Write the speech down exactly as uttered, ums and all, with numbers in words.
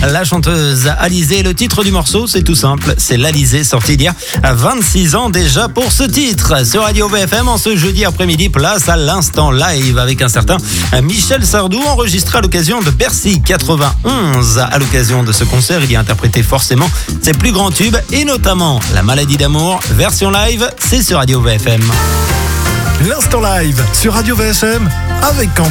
la chanteuse Alizée. Le titre du morceau, c'est tout simple, c'est l'Alizée, sorti d'hier à vingt-six ans déjà pour ce titre. Sur Radio V F M, en ce jeudi après-midi, place à l'instant live avec un certain Michel Sardou, enregistré à l'occasion de Bercy quatre-vingt-onze. À l'occasion de ce concert, il y a interprété forcément ses plus grands tubes et notamment La Maladie d'amour. Version live, c'est sur Radio V F M. L'instant live sur Radio V F M avec Cambrai.